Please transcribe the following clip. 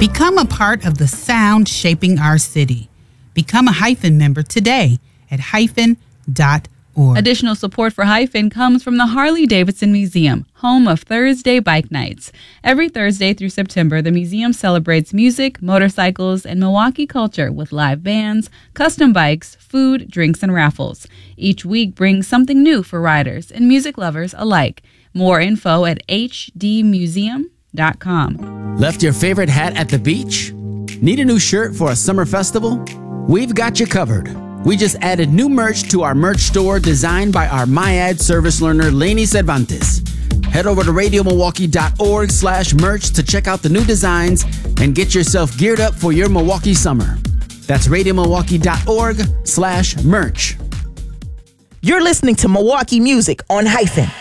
Become a part of the sound shaping our city. Become a Hyphen member today at hyphen.org. Additional support for Hyphen comes from the Harley-Davidson Museum, home of Thursday Bike Nights. Every Thursday through September, the museum celebrates music, motorcycles, and Milwaukee culture with live bands, custom bikes, food, drinks, and raffles. Each week brings something new for riders and music lovers alike. More info at hdmuseum.com. Left your favorite hat at the beach? Need a new shirt for a summer festival? We've got you covered. We just added new merch to our merch store designed by our MyAd service learner, Lainey Cervantes. Head over to radiomilwaukee.org/merch to check out the new designs and get yourself geared up for your Milwaukee summer. That's radiomilwaukee.org/merch. You're listening to Milwaukee Music on Hyphen.